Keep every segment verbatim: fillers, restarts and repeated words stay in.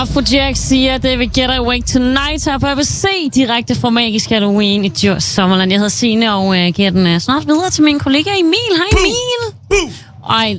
Afrojack siger, at David Guetta Awake Tonight her på A B C, direkte fra Magisk Halloween i Djurs Sommerland. Jeg hedder Signe, og uh, giver den uh, snart videre til min kollega Emil. Hej Emil! Buh! Ej,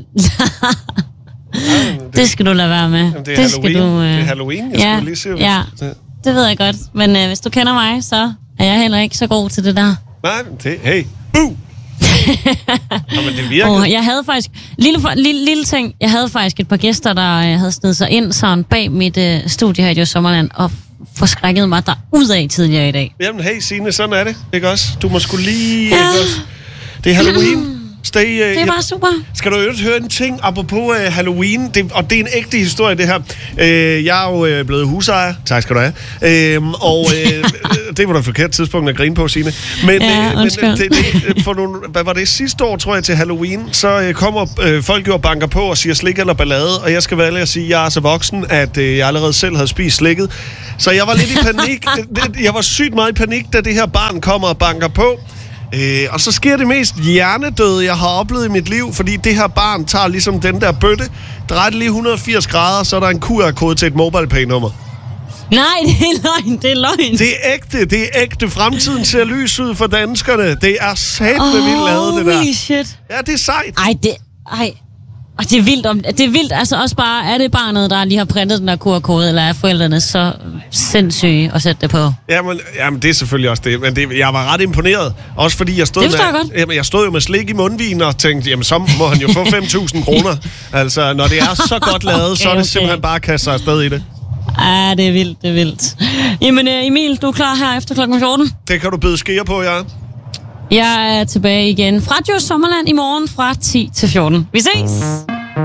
det skal du lade være med. Jamen, det er det Halloween. Du, uh... Det er Halloween, jeg ja, skulle lige se. Ja, det ved jeg godt. Men uh, hvis du kender mig, så er jeg heller ikke så god til det der. Nej, det hey. Buh! Jamen, det virker. Oh, jeg havde faktisk, lille, lille, lille ting, jeg havde faktisk et par gæster, der uh, havde snedet sig ind sådan bag mit uh, studie her i Djurs Sommerland, og forskrækket mig derudad tidligere i dag. Jamen, hey Signe, sådan er det, ikke også? Du må sgu lige, ja. ikke også? Det er Halloween. Stay, uh, det er bare super. Skal du jo høre en ting apropos uh, Halloween, det, og det er en ægte historie, det her. Uh, jeg er jo uh, blevet husejer. Tak skal du have. Uh, og uh, det var da et forkert tidspunkt at grine på, Signe. Men, ja, uh, men det, det, for nogle, hvad var det sidste år, tror jeg, til Halloween, så uh, kommer uh, folk jo og banker på og siger slik eller ballade, og jeg skal være ærlig at sige, at jeg er så voksen, at uh, jeg allerede selv havde spist slikket. Så jeg var lidt i panik. Jeg var sygt meget i panik, da det her barn kommer og banker på. Øh, og så sker det mest hjernedøde, jeg har oplevet i mit liv, fordi det her barn tager ligesom den der bøtte, drejer det lige et hundrede og firs grader, så er der en Q R-kode til et MobilePay-nummer. Nej, det er løgn, det er løgn. Det er ægte, det er ægte. Fremtiden ser lys ud for danskerne. Det er satme oh, vildt lavet, det der. Holy shit. Ja, det er sejt. Ej, det... Ej... Og det er vildt, om, det er vildt, altså også bare, er det barnet, der lige har printet den der Q R-kode, eller er forældrene så sindssyge at sætte det på? Jamen, jamen det er selvfølgelig også det, men det, jeg var ret imponeret, også fordi jeg stod, det med, jeg, godt. Jamen, jeg stod jo med slik i mundvin og tænkte, jamen så må han jo få fem tusind kroner. Altså, når det er så godt lavet, okay, så er det okay. Simpelthen bare at kaste sig afsted i det. Ja, det er vildt, det er vildt. Jamen Emil, du er klar her efter klokken fjorten? Det kan du bide skære på, ja. Jeg er tilbage igen fra Djurs Sommerland i morgen fra ti til fjorten. Vi ses!